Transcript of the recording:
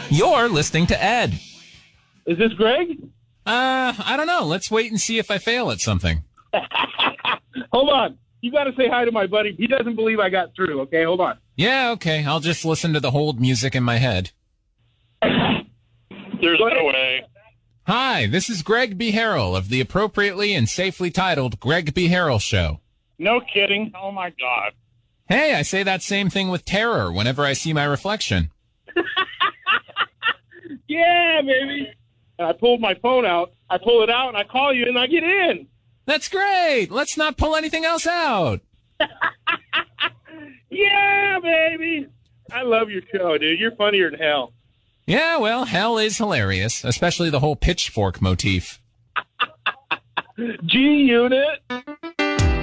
You're listening to Ed. Is this Greg? I don't know. Let's wait and see if I fail at something. Hold on. You got to say hi to my buddy. He doesn't believe I got through, okay? Hold on. Yeah, okay. I'll just listen to the hold music in my head. There's no way. Hi, this is Greg B. Harrell of the appropriately and safely titled Greg B. Harrell Show. No kidding. Oh, my God. Hey, I say that same thing with terror whenever I see my reflection. Yeah, baby. And I pulled my phone out. I pull it out, and I call you, and I get in. That's great. Let's not pull anything else out. Yeah, baby. I love your show, dude. You're funnier than hell. Yeah, well, hell is hilarious, especially the whole pitchfork motif. G-Unit.